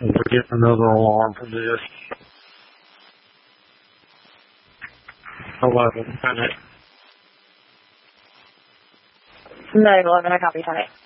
We'll get another alarm for this. 11 minutes. 9/11, I copy, Tony.